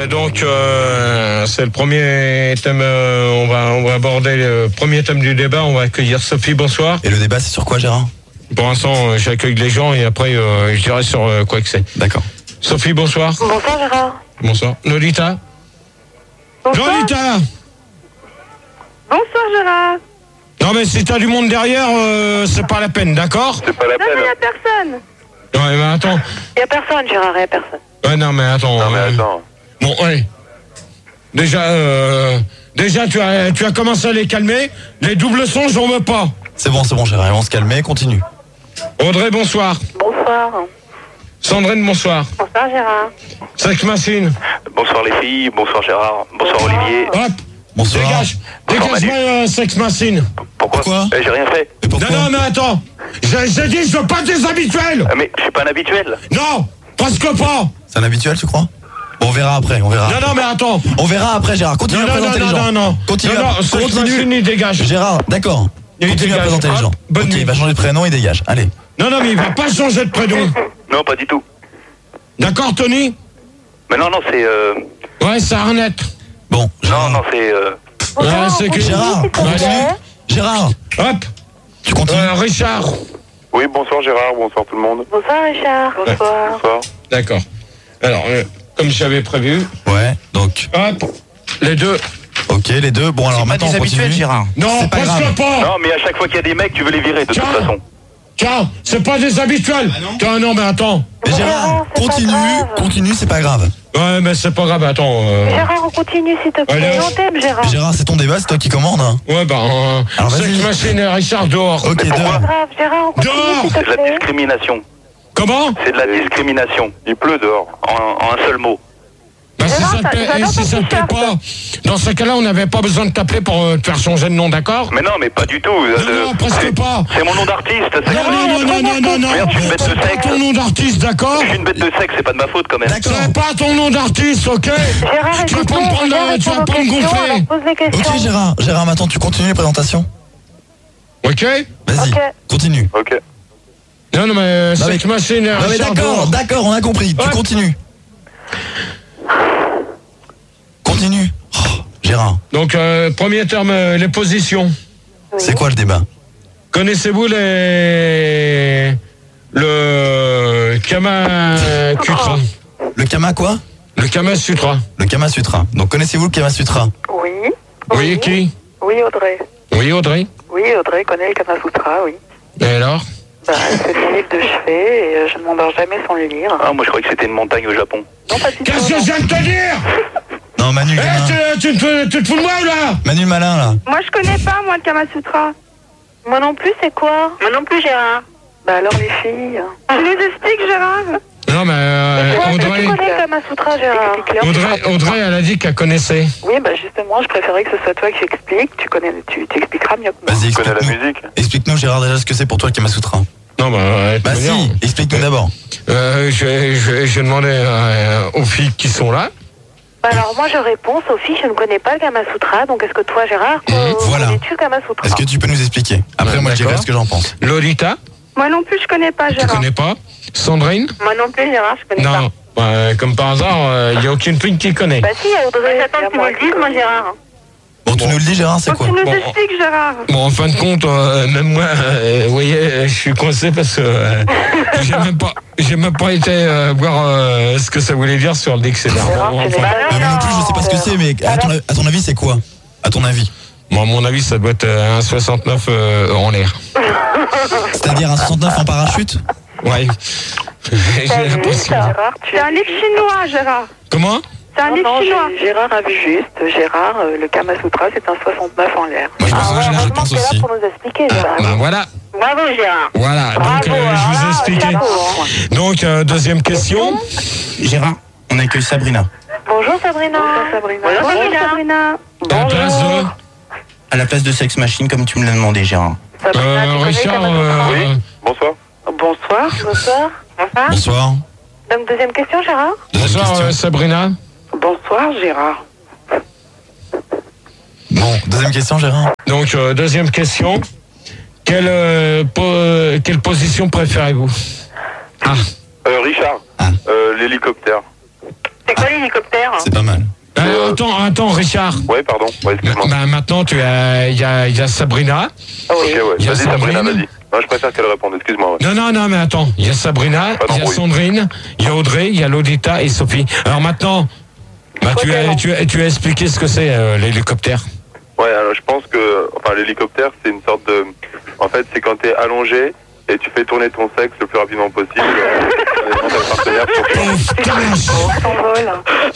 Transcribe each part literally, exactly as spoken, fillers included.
Euh, donc, euh, c'est le premier thème. Euh, on va, on va aborder le premier thème du débat. On va accueillir Sophie. Bonsoir. Et le débat, c'est sur quoi, Gérard ? Pour l'instant, euh, j'accueille les gens et après, euh, je dirai sur euh, quoi que c'est. D'accord. Sophie, bonsoir. Bonsoir Gérard. Bonsoir. Lolita. Bonsoir. Lolita. Bonsoir Gérard. Non mais si t'as du monde derrière, euh, c'est pas la peine, d'accord ? C'est pas la Non mais peine. y a personne. Ouais, mais attends. Y a personne Gérard, y a personne. Ouais, non mais attends. Non mais euh, attends. Bon, ouais. Déjà, euh, déjà, tu as, tu as commencé à les calmer. Les doubles sons, j'en veux pas. C'est bon, c'est bon, Gérard. On va se calmer, continue. Audrey, bonsoir. Bonsoir. Sandrine, bonsoir. Bonsoir Gérard. Sex Machine. Bonsoir les filles, bonsoir Gérard, bonsoir Olivier. Hop. Bonsoir. Dégage. Bonsoir, Dégage-moi, euh, Sex Machine. Pourquoi, Pourquoi Eh, j'ai rien fait. Mais pourquoi ? Non, non, mais attends. J'ai, j'ai dit, je veux pas des habituels. Ah, mais je suis pas un habituel. Non, presque pas. C'est un habituel, tu crois ? Bon, on verra après, on verra. Non, non, mais attends. On verra après, Gérard. Continue Non, à non, présenter non, les non, gens. non, non. Continue, Non, à... non, Sex continue. Machine, il dégage. Gérard, d'accord. Il Continue à dégage. présenter les Ah, gens. bonne Ok, nuit. il va changer de prénom, il dégage. Allez. Non, non, mais il va pas changer de prénom. Non, pas du tout. D'accord, Tony ? Mais non, non, c'est... Euh... Ouais, c'est Arnett. Bon, Non, Gérard. non, c'est... Euh... Ouais, c'est que... Gérard, on Ouais. continue. Gérard, Hop. tu continues. Euh, Richard. Oui, bonsoir Gérard, bonsoir tout le monde. Bonsoir Richard. Bonsoir. Bonsoir. D'accord. Alors, euh, comme j'avais prévu, Ouais, donc, hop, les deux. ok, les deux. Bon, alors maintenant, on continue. Gérard. Non, C'est pas presque grave. pas. Non, mais à chaque fois qu'il y a des mecs, tu veux les virer de Tiens. toute façon. Tiens, c'est pas des habituels. Tiens, non, mais attends. Mais Gérard, Gérard, c'est pas continue, grave. continue, c'est pas grave. Ouais, mais c'est pas grave, attends. euh, Gérard, on continue s'il te plaît. Allez. On t'aime Gérard. Gérard, c'est ton débat, c'est toi qui commande. Hein. Ouais, bah, euh, Alors, vas-y. Sex Machine et Richard dehors. Ok, Mais deux. pourquoi Grave Gérard, on continue Dehors. s'il C'est te de la plaît. discrimination. Comment ? C'est de la discrimination. Il pleut dehors, en, en un seul mot. Bah, si Gérard, ça te ça- plaît, ça eh, donne si ton ça te plaît t-shirt. pas, dans ce cas-là, on n'avait pas besoin de t'appeler pour euh, te faire changer de nom, d'accord ? Mais non, mais pas du tout. Non, euh, non, presque c'est- pas. C'est mon nom d'artiste. c'est- Non, non, non, non, non, non, non. Merde, je suis une bête de C'est pas sexe. ton nom d'artiste, d'accord ? Je suis une bête de sexe, c'est pas de ma faute quand même. D'accord. C'est pas ton nom d'artiste, ok ? Gérard, Tu vas pas écoute-nous, me prendre, viens euh, tu vas répondre pas aux me questions, gonfler. alors pose les questions. Ok, Gérard. Gérard, maintenant, tu continues les présentations. Ok ? Vas-y, Ok. continue. Ok. Non, non, mais euh, Non, mais- Sex Machine et Non, mais Richard d'accord, dehors. d'accord, on a compris. Tu Ouais. continues. Continue. Oh, Gérard, Donc, euh, premier terme, euh, les positions. c'est quoi le débat ? Connaissez-vous les... le Kama Sutra? Le Kama quoi ? Le Kama Sutra. Le Kama Sutra. Donc, connaissez-vous le Kama Sutra ? Oui. Oui, qui? Oui, Audrey. Oui, Audrey. Oui, Audrey connaît le Kama Sutra, oui. Et alors? Bah, c'est son livre de chevet et euh, je ne m'endors jamais sans le lire. Ah, moi je croyais que c'était une montagne au Japon. Non, pas du tout. Qu'est-ce que je viens de te dire? Non, Manu, Eh, gamin. tu, tu, te- tu te fous de moi ou là? Manu le malin, là. Moi, je connais pas, moi, le Kama Sutra. Moi non plus, c'est quoi? Moi non plus, Gérard. Bah alors, les filles. Tu nous expliques, Gérard? Non, mais euh, Toi, est-ce que Audrey, tu connais le Kama Sutra, Gérard? Audrey, Audrey, elle a dit qu'elle connaissait. Oui, bah justement, je préférais que ce soit toi qui explique. Tu connais, tu t'expliqueras mieux que moi. Vas-y, Tu connais la explique-nous. musique? Explique-nous, Gérard, déjà ce que c'est pour toi le Kama Sutra. Non, bah, euh, de Bah toute si, manière, explique-nous d'abord. euh, je, vais- je, vais- je vais demander euh, aux filles qui sont là. Bah alors, moi, je réponds, Sophie, je ne connais pas le Kama Sutra. Donc, est-ce que toi, Gérard, euh, Voilà. connais-tu le Kama Sutra? Est-ce que tu peux nous expliquer ? Après, Ouais, moi, je dirai d'accord. ce que j'en pense. Lolita, Moi non plus, je connais pas, tu Gérard. connais pas? Sandrine? Moi non plus, Gérard, je connais Non. Bah, comme par hasard, il n'y a aucune fille qui connaît. Bah si, Audrey. J'attends que tu me le dises, moi, Gérard. Bon, tu nous le dis, Gérard, c'est quoi ? Tu nous Bon. expliques, Gérard. Bon, en fin de compte, euh, même moi, euh, vous voyez, euh, je suis coincé parce que euh, j'ai même pas, j'ai même pas été euh, voir euh, ce que ça voulait dire sur le dictionnaire. Bon, tu enfin, n'es pas Bah, moi non plus, je sais pas ce que c'est, mais à ton, à ton avis, c'est quoi ? À ton avis ? bon, à mon avis, ça doit être euh, un soixante-neuf euh, en l'air. C'est-à-dire un soixante-neuf en parachute ? Ouais. J'ai l'impression. Gérard, tu C'est un livre chinois, Gérard. Comment? C'est un Non, livre non, chinois. Gé- Gérard a vu juste. Gérard, euh, le Kama Sutra, c'est un soixante-neuf en l'air. Moi, je pense, Ah, je, je heureusement pense que t'es là aussi. pour nous expliquer, Gérard. Ben voilà. Bravo, Gérard. Voilà. Donc, Bravo, euh, je vous ai alors là, expliqué. chapeau, hein. Donc, euh, deuxième question. Gérard, on accueille Sabrina. Bonjour Sabrina. Bonjour Sabrina. Bonjour, Sabrina. À la place de. À la place de Sex Machine, comme tu me l'as demandé, Gérard. Sabrina, Euh, tu connais Richard. Kama Sutra? euh, Oui, bonsoir. Bonsoir. Bonsoir. Bonsoir. Bonsoir. Donc deuxième question, Gérard. Deuxième Bonsoir, question. euh, Sabrina. Bonsoir, Gérard. Bon, deuxième question, Gérard. Donc, euh, deuxième question. Quelle, euh, po- quelle position préférez-vous? Ah, Euh, Richard, Ah. euh, l'hélicoptère. C'est quoi l'hélicoptère? C'est pas mal. attends, attends, Richard. Ouais, pardon. Ouais, excuse-moi. Bah, maintenant, tu as, il y a, il y a Sabrina. Ok, ouais. Il y a Vas-y, Sabrina, Sandrine. vas-y. Non, je préfère qu'elle réponde, excuse-moi. Ouais. Non, non, non, mais attends. Il y a Sabrina, Pas il y a d'embrouille. Sandrine, il y a Audrey, il y a Lolita et Sophie. Alors maintenant, bah, tu, as, tu, as, tu as expliqué ce que c'est euh, l'hélicoptère. Ouais, alors je pense que, enfin, l'hélicoptère, c'est une sorte de, en fait, c'est quand t'es allongé et tu fais tourner ton sexe le plus rapidement possible. euh, dans ta partenaire pour toi. Putain, S'envole.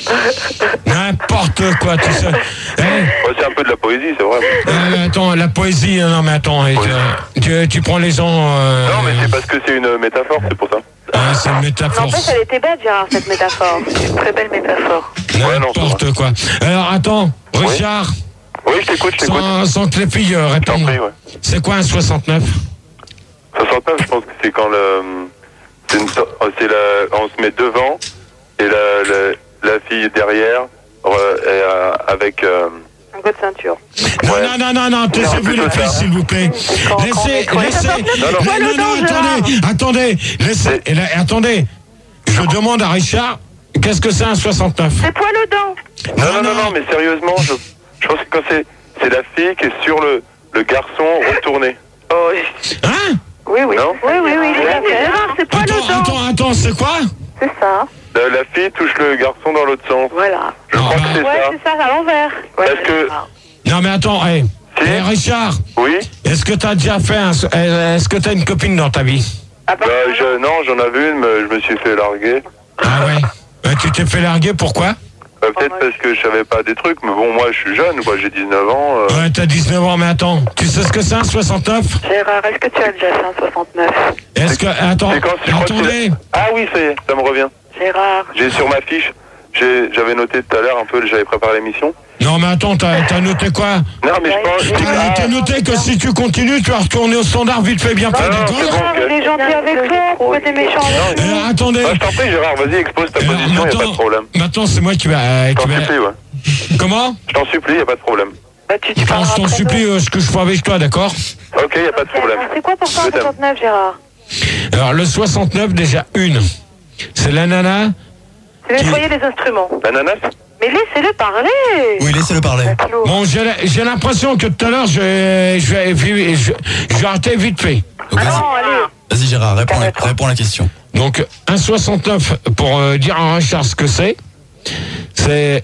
n'importe quoi, tu sais. Eh, Ouais, c'est un peu de la poésie, c'est vrai. euh, attends, la poésie, non mais attends, eh, tu, tu, tu prends les gens... Euh, Non, mais c'est parce que c'est une métaphore, c'est pour ça. ah, c'est une métaphore. N'empêche, elle était belle, Gérard, cette métaphore. C'est une très belle métaphore. Ouais, non, c'est N'importe quoi. Alors attends, Richard, Oui, je t'écoute, je t'écoute. sans, sans que les filles euh, Je t'en répondent, prie, ouais. c'est quoi un soixante-neuf? soixante-neuf, je pense que c'est quand le, c'est une, so- c'est la, on se met devant et la, la, la fille derrière euh, est, euh, avec. Euh, Un coup de ceinture. Non, Ouais. non, non, non, non, taisez-vous les filles, s'il vous plaît. quand- Laissez, quand on est- laissez. Non, non. Non, non, non, attendez, attendez, laissez, et là, attendez. Je demande à Richard, qu'est-ce que c'est un soixante-neuf? C'est poil aux dents. Non, non, non, non, mais sérieusement, je, je pense que quand c'est, c'est la fille qui est sur le, le garçon retourné. Oh, Hein? oui, oui. Non Oui, oui, oui. Gérard, c'est poil aux Attends, dents. attends, attends, c'est quoi? C'est ça. La, la fille touche le garçon dans l'autre sens. Voilà. Je crois Ah, que c'est Ouais, ça. c'est ça, à l'envers. Ouais, Parce que- Non, mais attends, hé. Si. Hé, Richard, Oui. est-ce que t'as déjà fait un, est-ce que t'as une copine dans ta vie? Ah bah, Bah, je, non, j'en avais une, mais je me suis fait larguer. Ah ouais? Euh, tu t'es fait larguer, pourquoi? Euh, Peut-être parce que je savais pas des trucs, mais bon, moi, je suis jeune, quoi. J'ai dix-neuf ans. euh, Ouais, t'as dix-neuf ans, mais attends, tu sais ce que c'est un soixante-neuf? Gérard, est-ce que tu as déjà fait un soixante-neuf? Est-ce que, attends, c'est quand je crois que attendez, c'est- Ah oui, ça y est, ça me revient. Gérard. J'ai sur ma fiche, j'ai- j'avais noté tout à l'heure un peu, j'avais préparé l'émission. non mais attends, t'as, t'as noté quoi? Non, mais je pense. T'as, Ah, t'as noté que si tu continues, tu vas retourner au standard vite fait, bien fait, non, d'accord? c'est bon. Gérard, il est gentil avec toi. Pourquoi t'es méchant avec nous? Euh, attendez, Ah, je t'en prie, Gérard, vas-y, expose ta Euh, position, y a pas de maintenant, problème. maintenant c'est moi qui va, euh, Je qui t'en va- supplie, ouais. comment? Je t'en supplie, y a pas de problème. Bah, tu, tu Quand parleras je t'en après supplie, nous. euh, ce que je fais avec toi, d'accord? Ok, y a pas de problème. C'est quoi pour toi Je un t'aime. soixante-neuf, Gérard? Alors le soixante-neuf, déjà une, c'est la nana. C'est nettoyer les instruments. L'ananas? Mais laissez-le parler. Oui, laissez-le parler. Claude. Bon, j'ai, j'ai l'impression que tout à l'heure, je vais, je vais, je, je vais arrêter vite fait. Donc, Ah vas-y, non, allez. vas-y, Gérard, réponds, la- réponds à la question. Donc, un soixante-neuf, pour euh, dire à Richard ce que c'est, c'est,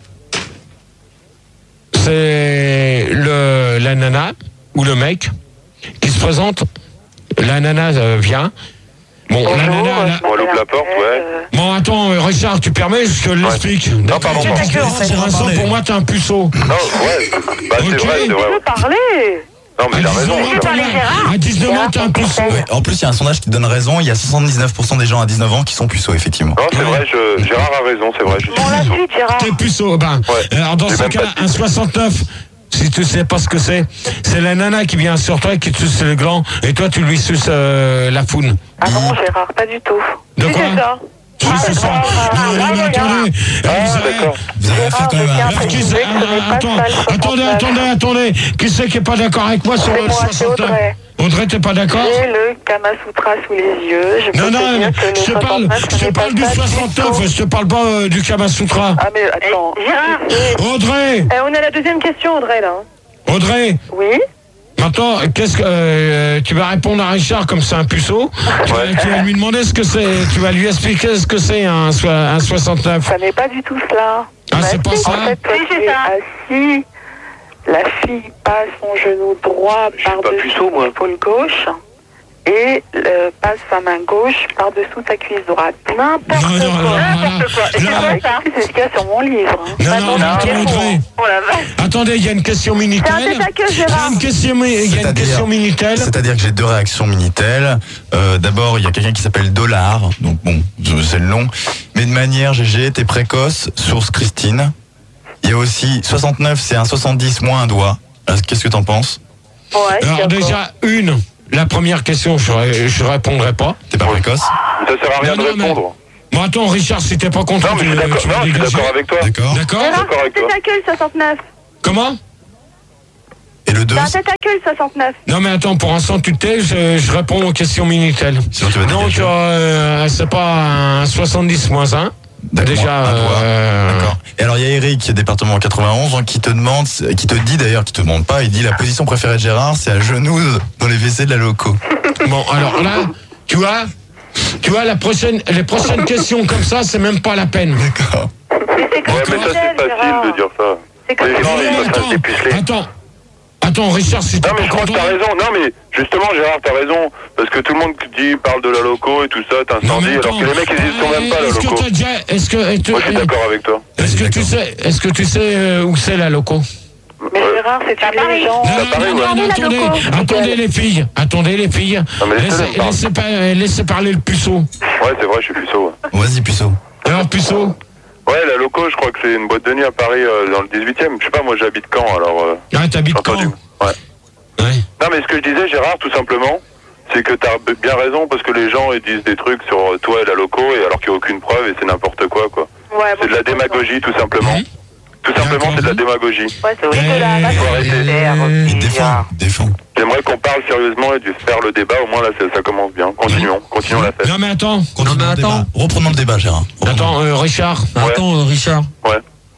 c'est le, la nana ou le mec qui se présente. La nana euh, vient. Bon, la Bonjour, nana, la- je On ouvre la porte, ouais. Euh, bon, attends, euh, Richard, tu permets, je te l'explique. Non, pardon, pardon. Pour l'instant, pour moi, t'es un puceau. Non, ouais. Bah, c'est Ok. vrai, c'est Tu vrai. veux parler? Non, mais À t'as raison. dix-neuf ans, Gérard. pour moi- à dix-neuf ans, t'es un puceau. Ouais. En plus, il y a un sondage qui te donne raison. Il y a soixante-dix-neuf pour cent des gens à dix-neuf ans qui sont puceaux, effectivement. Non, c'est vrai, je, Gérard a raison, c'est vrai. Je suis Bon, la puceau. suite, Gérard. T'es puceau. Ben, Ouais. alors dans J'ai ce même cas, pas de un soixante-neuf, si tu sais pas ce que c'est, c'est la nana qui vient sur toi, qui te suce le gland, et toi, tu lui suces euh, la foune. Ah non, Gérard, pas du tout. De Si, quoi? c'est ça. Je suis ça. ah, Non, non, mais ah, attendez. Ah, Vous savez- d'accord. Vous avez Gérard, fait quand même je un... tiens à Alors, qui préciser c'est- que ce n'est ah, pas attends, ça, le attendez, soixante-neuf. attendez, attendez. Qui c'est qui est pas d'accord avec moi sur C'est le moi, c'est soixante-neuf? Audrey. Audrey, t'es pas d'accord? J'ai le Kama Sutra sous les yeux. Je peux Non, te non, dire que le je te parle, soixante-neuf, ce je te n'est pas parle du ça du soixante-neuf, tout. je te parle pas euh, du Kama Sutra. Ah, mais attends. Gérard. Audrey, Eh, on est à la deuxième question, Audrey, là. Audrey, Oui. maintenant, qu'est-ce que euh, tu vas répondre à Richard comme c'est un puceau? Tu, vas, Ouais. tu vas lui demander ce que c'est, tu vas lui expliquer ce que c'est un, so- un soixante-neuf. Ça n'est pas du tout cela. Ah, c'est pas si, ça? En fait, toi, Oui, c'est tu es ça. assis. La fille passe son genou droit Je suis pas par-dessus puceau, moi. l'épaule gauche et euh, passe sa main gauche par-dessous sa cuisse droite. N'importe Non, non, quoi. non, N'importe quoi. Et non. c'est vrai que c'est ce qu'il y a sur mon livre. hein. Non, Pas non, dans mais le attends, livre. Audrey. Oh la vache. Attendez, il y a une question Minitel. C'est un tête à queue, Il y a Gérard. une question, il y a une C'est-à-dire- question Minitel. C'est-à-dire que j'ai deux réactions Minitel. Euh, D'abord, il y a quelqu'un qui s'appelle Dollar, donc bon, c'est le nom. Mais de manière, G G, t'es précoce, source Christine. Il y a aussi soixante-neuf, c'est un soixante-dix moins un doigt. Alors, qu'est-ce que t'en penses? Ouais, je suis Alors d'accord. déjà, une, la première question, je, ré- je répondrai pas. T'es pas précoce? Ça sert à rien Non, de non, mais- répondre. Bon, attends, Richard, si t'es pas content, Non, mais je tu, suis d'accord. tu vas Non, je suis dégager. d'accord avec toi. D'accord. D'accord? Gérard, d'accord c'est un avec tête toi. à queue, le soixante-neuf. Comment? Et le deux? C'est un tête à queue, le soixante-neuf. Non, mais attends, pour l'instant, tu te tais, je, je réponds aux questions Minitel. Sinon, tu vas Donc, dégager. euh, c'est pas un soixante-dix moins un. D'accord. Déjà, À voir. euh, D'accord. Et alors il y a Eric, département quatre-vingt-onze, hein, qui te demande, qui te dit d'ailleurs, qui te demande pas, il dit la position préférée de Gérard, c'est à genoux dans les W C de la loco. Bon, alors là, tu vois, tu vois, la prochaine, les prochaines questions comme ça, c'est même pas la peine. D'accord. Mais c'est comme Ouais, mais ça, c'est facile de dire ça. C'est comme Les gens, Non, ils mais sont attends, assez pucelés. attends, attends, Richard, si t'es Non mais pas je crois que content. t'as raison, non mais justement Gérard t'as raison, parce que tout le monde dit, parle de la loco et tout ça, Non, t'incendie, mais alors attends, que les mecs ils y sont même pas la est-ce que loco. t'as déjà, est-ce que, est-ce Moi je suis que- d'accord avec toi. est-ce que tu sais, est-ce que tu sais euh, où c'est la loco? Mais Gérard, c'est une légende. Non, non, paraît, non, ouais. non, non, attendez, attendez les filles, attendez les filles. Non, mais laissez-le Laissez, parler. laissez, pas- laissez parler le puceau. Ouais c'est vrai, je suis puceau. Ouais. Vas-y, puceau. Alors puceau, Ouais la loco je crois que c'est une boîte de nuit à Paris euh, dans le dix-huitième. Je sais pas, moi j'habite Caen alors... Euh, ah, t'habites j'ai quand? entendu. Ouais. Ouais. Non mais ce que je disais Gérard tout simplement, c'est que t'as bien raison parce que les gens ils disent des trucs sur toi et la loco et alors qu'il n'y a aucune preuve et c'est n'importe quoi quoi. Ouais, C'est de la démagogie tout simplement. Mhm. Tout simplement c'est de la démagogie. Ouais, c'est dégueulasse. Faut arrêter. Euh, Et défends, défends. J'aimerais qu'on parle sérieusement et de faire le débat, au moins là ça, ça commence bien. Continuons, continuons la fête. Non mais attends, Continuons mais le débat. attends. Reprenons le débat, Gérard. Reprenons. attends, euh, Richard. Attends, euh, Richard. Ouais.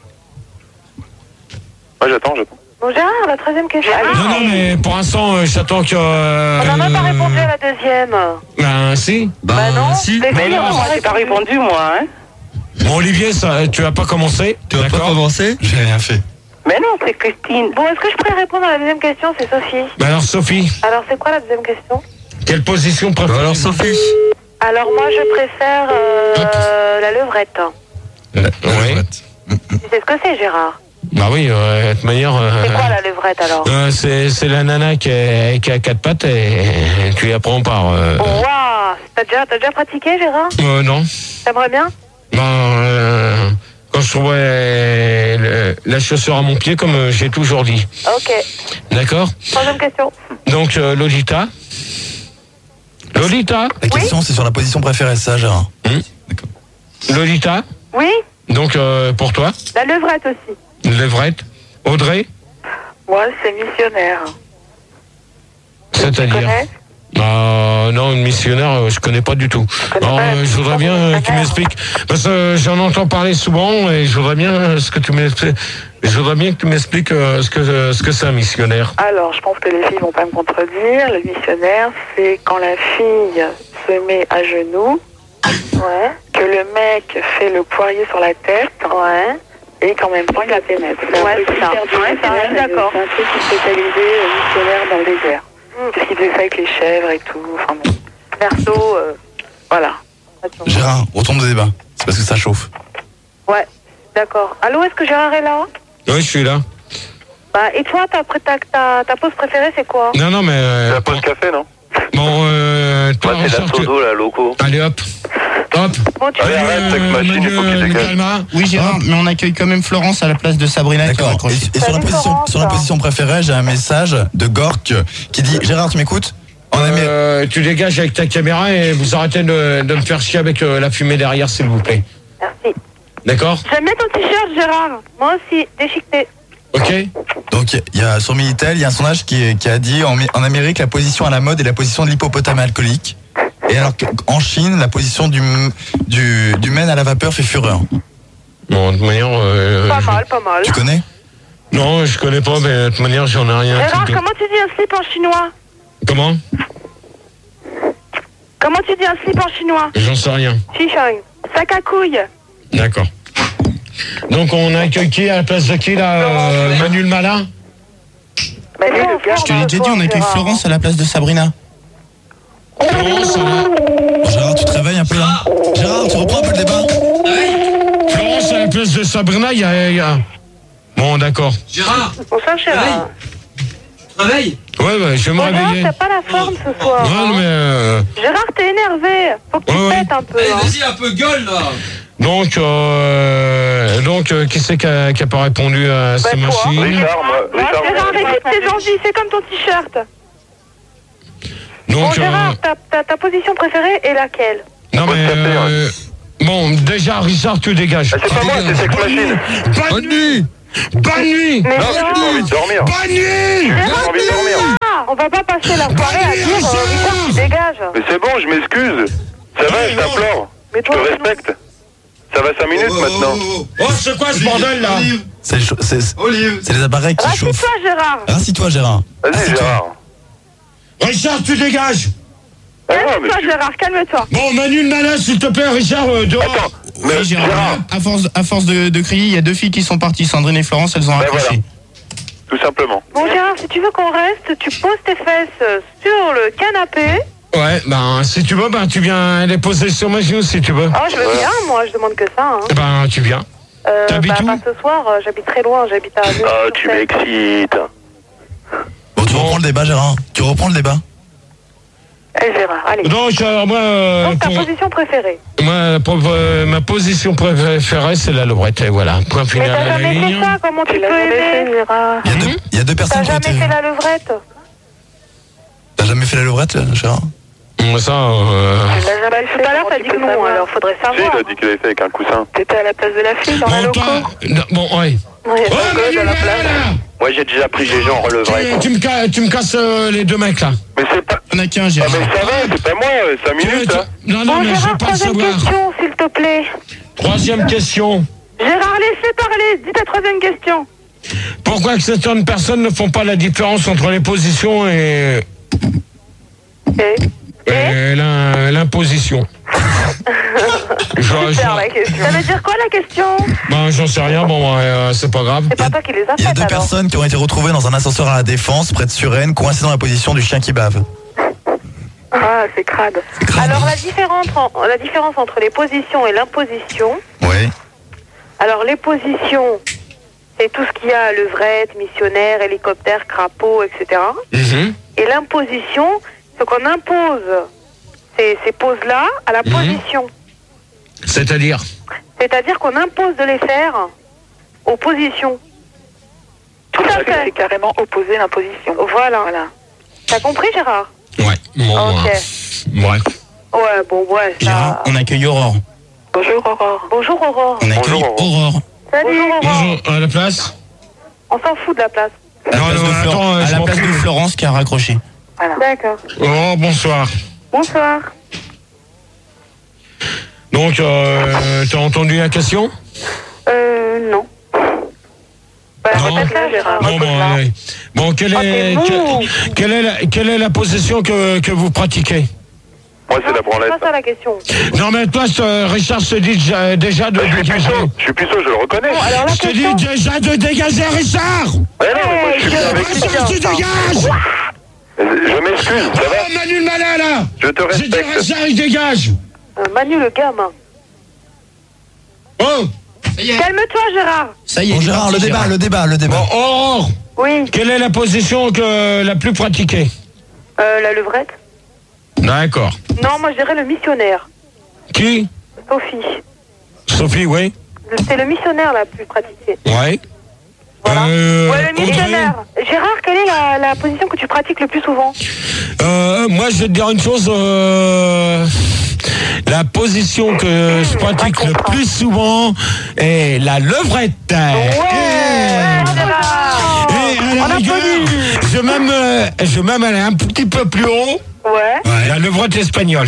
Ouais j'attends, j'attends. Bon, Gérard, la troisième question. Non, non, mais pour l'instant, euh, j'attends que. euh, On n'a même pas répondu à la deuxième. Ben, si. Bah, Bah non, si. mais Mais non, non, moi j'ai pas répondu, moi. Hein. Bon, Olivier, ça, tu vas pas commencer. Tu vas pas D'accord. commencer? J'ai rien fait. Mais non, c'est Christine. Bon, est-ce que je pourrais répondre à la deuxième question? C'est Sophie. Ben alors, Sophie, Alors, c'est quoi la deuxième question? quelle position Bah, préfères alors, Sophie. Alors, moi, je préfère euh, la levrette. Euh, La Oui. levrette. Tu sais ce que c'est, Gérard? Bah oui, euh, de toute manière. euh, C'est quoi la levrette, alors? euh, c'est, c'est la nana qui, est, qui a quatre pattes et, et tu y apprends par. Euh, Oh, waouh! T'as déjà, t'as déjà pratiqué, Gérard? euh, non. T'aimerais bien? Ben, euh, quand je trouvais le- la chaussure à mon pied, comme euh, j'ai toujours dit. Ok. D'accord. Troisième question. Donc, euh, Lolita. Lolita. La question, c'est sur la position préférée, ça, Gérard. Lolita. Oui? Donc, euh, pour toi. La levrette aussi. Levrette. Audrey. Moi, c'est missionnaire. Tu C'est-à-dire. connais? Euh, non, une missionnaire, euh, je connais pas du tout. connais Alors, pas la euh, je voudrais bien euh, que tu m'expliques. Parce que euh, j'en entends parler souvent et je voudrais bien euh, ce que tu m'expliques. Je voudrais bien que tu m'expliques euh, ce que euh, ce que c'est un missionnaire. Alors, je pense que les filles vont pas me contredire. Le missionnaire, c'est quand la fille se met à genoux, ouais, que le mec fait le poirier sur la tête, ouais, et qu'en même temps il la pénètre. Ouais, c'est ça. Ouais, ça, d'accord. C'est un truc spécialisé euh, missionnaire dans le désert. Parce qu'il faisait ça avec les chèvres et tout. Enfin bon. Perso, euh, voilà. Gérard, retourne au débat. C'est parce que ça chauffe. Ouais, d'accord. Allô, est-ce que Gérard est là? Oui, je suis là. Bah, et toi, ta, ta, ta, ta pause préférée, c'est quoi? Non, non, mais. C'est euh, la pause café non? bon, euh, toi, Moi c'est la Richard, tu- sodo la loco. Allez, hop. Hop. Bon, tu Allez, arrête, Sex Machine, il faut qu'il Manu, dégage. Calma. Oui, Gérard, mais on accueille quand même Florence à la place de Sabrina. qui a D'accord. raccroché. Et, et sur, la Salut, position, Florence. sur la position préférée, j'ai un message de Gork qui dit Gérard, tu m'écoutes? En Amérique. Euh, tu dégages avec ta caméra et vous arrêtez de, de me faire chier avec euh, la fumée derrière, s'il vous plaît. Merci. D'accord? J'aime bien ton t-shirt, Gérard. Moi aussi, déchiqueté. Ok? Donc il y a sur Minitel, il y a un sondage qui, qui a dit en, en Amérique la position à la mode est la position de l'hippopotame alcoolique. Et alors qu'en Chine, la position du, du, du men à la vapeur fait fureur. Bon, de toute manière. euh, Pas je- mal, pas mal. Tu connais? Non, je connais pas, mais de toute manière, j'en ai rien. à Gérard, foutre. comment tu dis un slip en chinois? Comment? Comment tu dis un slip en chinois? J'en sais rien. Chichong. Sac à couilles. D'accord. Donc, on accueille qui à la place de qui, là? euh, Manu le malin? Mais non, Je te l'ai déjà dit, on accueille Florence à la place de Sabrina. Florence, hein. Bon, Gérard, tu te réveilles un peu là? Gérard, tu reprends un peu le débat? Florence à la place de Sabrina, il y a. il y a- Bon, d'accord. Gérard, Bonsoir, Gérard. réveille. Ouais, ouais, je vais me Bon, Gérard, réveiller. t'as pas la forme ce soir. Ouais, hein. mais. euh, Gérard, t'es énervé. Faut que tu Ouais, ouais. pètes un peu. Allez, hein. vas-y, un peu gueule, là. donc, euh, donc euh, qui c'est qui a, qui a pas répondu à ces toi. machines? Richard, moi, Ouais, Richard, Gérard, moi, écoute tes envies. C'est comme ton t-shirt. Bon, Donc, euh, Gérard, ta, ta, ta position préférée est laquelle? non, mais. Café, euh, bon, déjà, Richard, tu dégages. Ah, c'est pas moi, c'est Sex Machine. Bonne nuit! Bonne nuit! Mais Non, j'ai pas envie de dormir. Bonne nuit! J'ai envie de dormir. Ah, on va pas passer la soirée à dire euh, Richard, tu dégages. Mais c'est bon, je m'excuse. Ça va, je t'implore. Mais Je te toi, respecte. Ça va cinq minutes Oh, maintenant. oh, oh. Oh, c'est quoi ce bordel là? Olive, C'est, le cho- c'est, c'est Olive. les appareils qui chauffent. Rassieds-toi, Gérard. Rassis-toi, Gérard. Vas-y, Assis-toi. Gérard. Richard, tu dégages. Ah non, mais Calme-toi, je- Gérard, calme-toi. Bon, Manu le malin, s'il te plaît, Richard, euh, dehors. Attends, mais Oui, Gérard. Gérard, À force, à force de, de crier, il y a deux filles qui sont parties, Sandrine et Florence, elles ont Ben accroché. voilà. tout simplement. Bon, Gérard, si tu veux qu'on reste, tu poses tes fesses sur le canapé. Ouais, ben, si tu veux, ben, tu viens les poser sur ma genou, si tu veux. Oh, je veux bien, moi, je demande que ça. Hein. Eh ben, tu viens. Euh, T'habites bah, où? pas ce soir, euh, j'habite très loin, j'habite à... Ah, tu m'excites. Bon, tu reprends le débat, Gérard. Tu reprends le débat. Eh, Gérard, allez. Donc, euh, moi, euh, Donc, ta pour- position préférée. moi, pour- euh, ma position préférée, c'est la levrette. Et voilà, point Mais final t'as à la jamais ligne. fait ça, comment tu Tu l'as peux jamais fait, aimer Gérard. Il y a deux, il y a deux T'as personnes qui ont jamais été. fait la levrette? T'as jamais fait la levrette, Gérard? Moi, ça, euh, Tu l'as jamais fait. Tout à l'heure, comment t'as tu dit peux que non, savoir alors faudrait Si, il savoir. a dit qu'il avait fait avec un coussin. T'étais à la place de la fille dans la bon, loco. toi, non, bon, ouais. Non, il y a Oh, pas de Manu, gosse à la là, place. là, là. Moi, j'ai déjà pris des gens en Tu, levrette. tu me, ca- tu me casses euh, les deux mecs, là. Mais c'est pas... On a qu'un, Ah, Gérard. mais ça va, c'est pas moi, cinq Tu- minutes, tu- hein. Non, non, Bon, mais je Gérard, veux pas le troisième savoir. question, s'il te plaît. Troisième question. Gérard, laissez parler, dis ta troisième question. Pourquoi que certaines personnes ne font pas la différence entre les positions et, Et et l'im- l'imposition? Je- je- Super la question. ça veut dire quoi la question? Ben, j'en sais rien, bon, euh, c'est pas grave. C'est pas toi qui les as Il y a faites deux alors. personnes qui ont été retrouvées dans un ascenseur à la Défense, près de Suresnes, coincées dans la position du chien qui bave. Ah, c'est crade. C'est grave. Alors la différence, en- la différence entre les positions et l'imposition. Oui. Alors les positions, c'est tout ce qu'il y a, levrette, missionnaire, hélicoptère, crapaud, et cetera. Mhm. Et l'imposition, c'est qu'on impose ces, ces poses-là à la Mhm. position. C'est-à-dire? C'est-à-dire qu'on impose de les faire aux positions. Tout à C'est fait. carrément opposé l'imposition. Voilà. Voilà. T'as compris, Gérard? Ouais. Bon, Ok. euh, ouais. Ouais, bon, ouais, Gérard, ça... on accueille Aurore. Bonjour Aurore. Bonjour, Aurore. On accueille Bonjour, Aurore. Salut, Aurore. Bonjour, à la place? On s'en fout de la place. À la Non, place, non, de, Flor- attends, euh, à je la m'en place fous. de Florence qui a raccroché. Voilà. D'accord. Oh, bonsoir. Bonsoir. Donc, euh, t'as entendu la question? Euh, non. Bah, Non. répète-la, Gérard. Bon, bon, allez. Bon, quelle Oh, est, t'es que- mou. quelle est, la, quelle est la position que, que vous pratiquez? Moi, c'est la C'est branlette. pas ça la question. Non, mais toi, je- Richard, je te dis déjà, déjà de Je suis dégager. puceau, je suis puceau, je le reconnais. Bon, alors la Je te dis question... déjà de dégager, Richard! Ouais, non, mais moi, je suis bien avec Hey, toi. Richard, tu dégages! Je m'excuse, ça va? Oh, Manu le malin, là! Je te J'ai dit respecte. Richard, il dégage! Euh, Manu le gamin. Oh! Calme-toi, Gérard. Ça y est. Bon, il est Gérard, parti, le débat, Gérard. le débat, le débat. Bon, Aurore, Oui. quelle est la position que, la plus pratiquée? Euh, la levrette. D'accord. Non, moi je dirais le missionnaire. Qui? Sophie. Sophie, oui? C'est le missionnaire la plus pratiquée. Ouais. Voilà. Euh, Ouais, le Audrey? missionnaire. Gérard, quelle est la, la position que tu pratiques le plus souvent? Euh, moi, je vais te dire une chose. euh, la position que je pratique le plus souvent est la levrette. Ouais, Gérard. Et à la On rigueur, applaudit. je vais même, euh, je vais même aller un petit peu plus haut. Ouais. La levrette espagnole.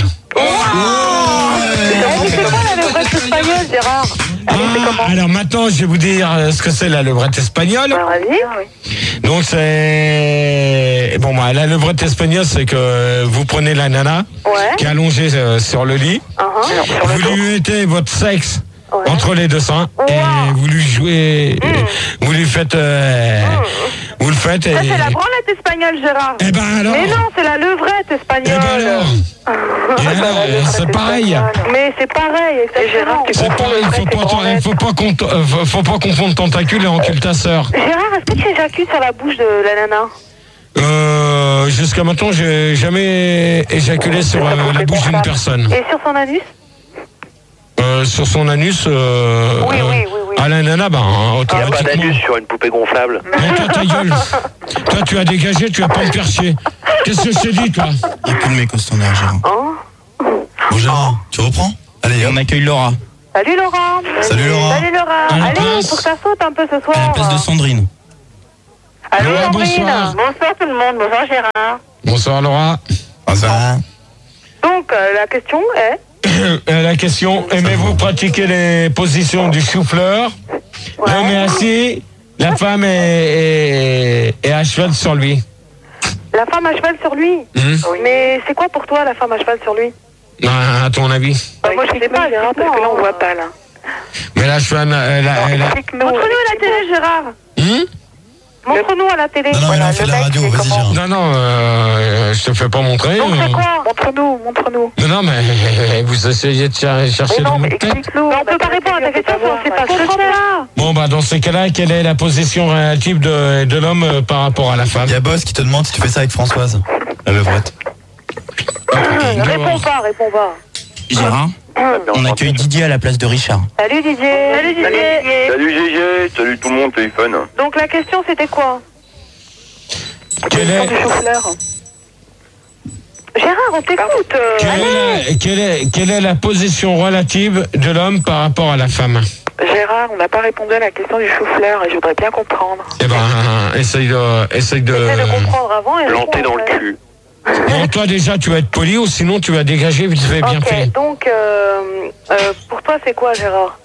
Et c'est quoi la levrette espagnole, Gérard? Ah, alors maintenant, je vais vous dire euh, ce que c'est la levrette espagnole. Bah, vas-y. Donc c'est bon, bah, la levrette espagnole, c'est que vous prenez la nana Ouais. qui est allongée euh, sur le lit. Uh-huh. Vous lui mettez votre sexe Ouais. entre les deux seins et Wow. vous lui jouez, vous lui faites, euh, vous le faites et. Ça, c'est la branlette espagnole, Gérard. Eh ben alors. Mais non, c'est la levrette Eh espagnole. ben alors. Et alors, euh, c'est pareil. Mais c'est pareil, Et Gérard, tu C'est confonds pareil. le Faut vrai, pas, c'est branlette. faut pas, cont- euh, faut, faut pas confondre tentacule et encule ta sœur. Gérard, est-ce que tu éjacules sur la bouche de la nana? Euh, jusqu'à maintenant, j'ai jamais éjaculé sur euh, la bouche d'une personne. Et sur son anus? Euh, sur son anus, euh, Oui, euh, oui, oui, oui. à la nana, ben, automatiquement. sur une poupée gonflable. Mais toi, ta gueule. Toi, tu as dégagé, tu vas pas me faire chier. Qu'est-ce que je t'ai dit, toi? Il n'y a plus de mec au standard, Gérard. Oh. Bon, Gérard, tu reprends? Allez, Et hop. on accueille Laura. Salut Laurent. Salut, Laura. Salut Laura. À la Allez, place. faut que ça saute un peu ce À la soir. place de Sandrine. Allô Laura, Sandrine. bonsoir. Bonsoir tout le monde. Bonsoir Gérard. Bonsoir, Laura. Ah, ça va. Donc, euh, la question est... la question, aimez-vous pratiquer les positions du chou-fleur? Ouais. L'homme est assis, la femme est, est, est à cheval sur lui. La femme à cheval sur lui. Hum. Mais c'est quoi pour toi la femme à cheval sur lui? À, à ton avis? Bah, moi je sais pas, Gérard, parce que là on voit pas là. Mais la cheval, elle a... Elle a... Montre-nous à la télé, Gérard. Hum? Montre-nous à la télé. Non, non, mais là, on fait de la radio, vas-y, Gérard. Non, non, euh, je te fais pas montrer. Donc c'est euh. quoi? Montre-nous, montre-nous. Non, non, mais vous essayez de cher- chercher dans votre tête. explique-nous. On peut pas répondre à ta question si on sait pas ce que c'est. Bon, bah, dans ces cas-là, quelle est la position relative de, de l'homme euh, par rapport à la femme? Il y a Boss qui te demande si tu fais ça avec Françoise, la levrette. Réponds pas, réponds pas. Gérard, on accueille Didier à la place de Richard. Salut Didier. Salut Didier. Salut Gégé, salut tout le monde, téléphone. Donc la question c'était quoi? Quelle est, Du chou-fleur. Gérard, on t'écoute. euh, quelle, allez. est la, quelle, est, quelle est la position relative de l'homme par rapport à la femme? Gérard, on n'a pas répondu à la question du chou-fleur et je voudrais bien comprendre. Eh ben, essaye de... Essaye de... Essaie de comprendre avant et Planté réponds dans le après. cul. Bon, toi, déjà, tu vas être poli ou sinon, tu vas dégager vite fait, bien Ok, fait. donc euh, euh, pour toi c'est quoi Gérard?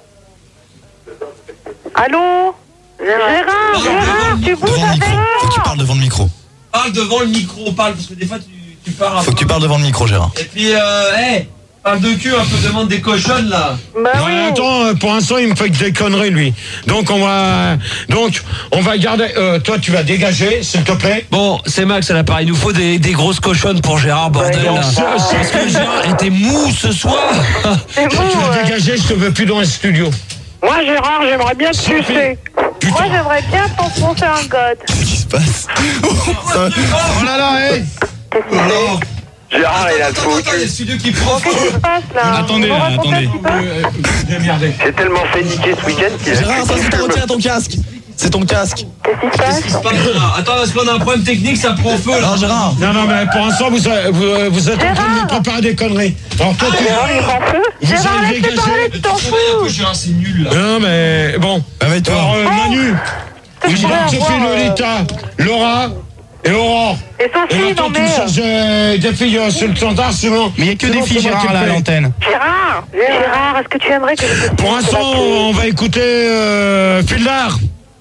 Allô? Gérard, Gérard, tu bouges Devant le avec micro, faut que tu moi? parles devant le micro. Parle devant le micro, parle, parce que des fois tu, tu pars un Faut peu. que tu parles devant le micro, Gérard. Et puis, euh, hé, parle de cul un peu, demande des cochonnes là. Bah Non, oui. attends, euh, pour l'instant, il me fait que des conneries, lui. Donc, on va... Donc, on va garder... euh, toi, tu vas dégager, s'il te plaît. Bon, c'est Max à l'appareil. Il nous faut des, des grosses cochonnes pour Gérard, bordel. Ouais, là. ça, ça, Parce que Gérard était mou ce soir. C'est Toi, bon, tu vas ouais. dégager, je te veux plus dans le studio. Moi, Gérard, j'aimerais bien te Sophie. sucer. Moi j'aimerais bien t'enfoncer un god. Qu'est-ce qui se passe? Ça- Oh là là, hé Qu'est-ce que c'est? Gérard, il a le Attends, faux attends, il y a le cul. studio qui prend. Qu'est-ce qui se passe là? Attendez, Vous là, racontez attendez. un petit peu? Démerdez. J'ai tellement fait niquer ce week-end qu'il a... Gérard, ça c'est ton, tiens, ton casque. C'est ton casque. Qu'est-ce qui se Qu'est-ce qui se passe? passe là? Attends, parce qu'on a un problème technique, ça prend feu là. Non, Gérard. Non, non, mais pour l'instant, vous, vous, vous êtes en train de Gérard. me préparer des conneries. Alors, toi, tu... Gérard, il prend feu. Vous Gérard, allez laisse-le parler, dégager. tu t'en Un peu, fous. Gérard, c'est nul là. Non, mais bon. Réveille-toi. Alors, euh, Manu, Je pourrais Sophie, avoir, euh, Lolita, Laura et Aurore. Et Et Sophie, non maintenant, tu me mais... cherches euh, des filles euh, sur le standard, sinon... Mais il n'y a que sinon, des filles, c'est moi qui Gérard, le là, à paye. l'antenne. Gérard, Gérard, est-ce que tu aimerais que je te Pour suce l'instant, la queue? on va écouter euh, Fildar.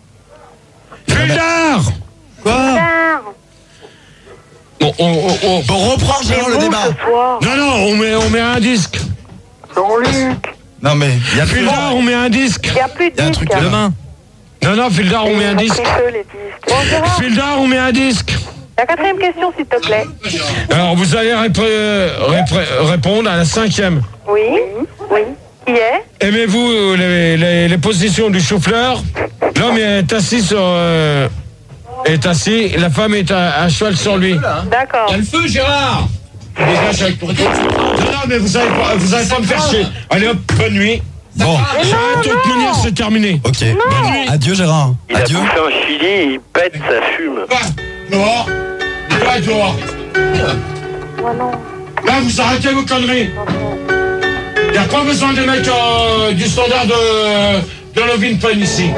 Fildar. Quoi? Gérard, Bon, on, on, on- Bon, reprends, Gérard, le c'est débat. beau ce soir. Non, non, on met, on met un disque. Jean-Luc, Non, mais il y a plus. Fildar, on met un disque. il n'y a plus de Il y a un disques. truc demain. Non, non, Fildar, on met un disque. Feu, les disques. Bon Gérard, Fildar, on met un disque. la quatrième question s'il te plaît. Alors, vous allez répr- répr- répondre à la cinquième. Oui, oui. Qui est? Aimez-vous euh, les, les, les positions du chou-fleur? L'homme est assis sur... euh, est assis, la femme est à, à cheval sur lui. D'accord. Il y a le feu, Gérard. Dégage avec ton... Non, non, mais vous allez pas, vous allez pas me faire chier. Allez hop, bonne nuit. Bon, De toute manière, c'est terminé. ok. Bonne nuit. Adieu, Gérard. Il a Adieu. bouffé un chili et il pète, ça fume. Va, dehors. Va, dehors. Moi non. Là, vous arrêtez vos conneries. Il n'y a pas besoin des mecs euh, du standard de, de Lovin Pen ici.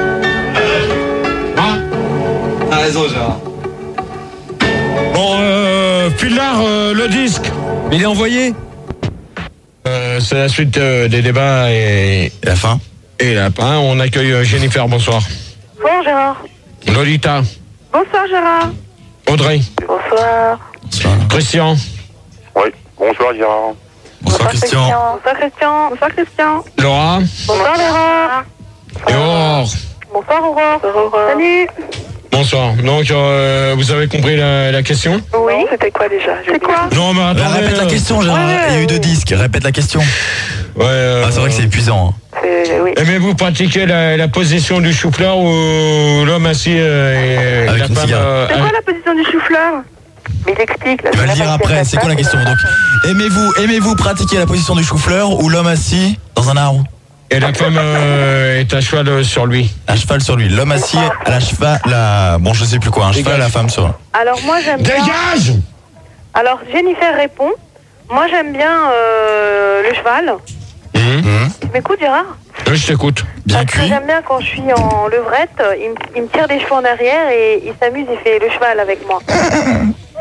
Hein? T'as raison, Gérard. Bon, euh, Fildar, euh, le disque. Il est envoyé. Euh, c'est la suite euh, des débats et, Et la fin? et là, hein, on accueille euh, Jennifer, bonsoir. Bonsoir Gérard. Lolita, Bonsoir Gérard. Audrey, Bonsoir. Bonsoir. Christian, Oui, bonsoir Gérard. Bonsoir, Christian. Bonsoir Christian. Bonsoir Christian. Laura Bonsoir Laura. et Aurore. Bonsoir Aurore. Aurore. Salut. Bonsoir. Donc, euh, vous avez compris la, la question? Oui. Non, c'était quoi déjà? J'ai C'est oublié. quoi? Non, mais Euh, attendez. répète la euh, question, Gérard. ouais, Il y a eu ouais. deux disques. Répète la question. Ouais, euh, Ah, c'est vrai que c'est épuisant. hein. C'est- Oui. Aimez-vous pratiquer la, la position du chou-fleur ou l'homme assis euh, et Avec la une femme cigarette. euh, C'est quoi la position du chou-fleur? Mais il explique. Là, Tu vas le je sais dire pas après. si C'est quoi la question? Donc, aimez-vous, aimez-vous pratiquer la position du chou-fleur ou l'homme assis dans un arbre? et la femme euh, est à cheval euh, sur lui? À cheval sur lui. L'homme assis à la cheval, la, bon, je sais plus quoi, un cheval, la femme sur. Alors moi j'aime bien... Dégage! Alors Jennifer répond. Moi j'aime bien euh, le cheval. Hum, Tu m'écoutes Gérard? Oui, je t'écoute. Bien Parce que cuit. j'aime bien quand je suis en levrette, il, me- il me tire des cheveux en arrière et il s'amuse, il fait le cheval avec moi.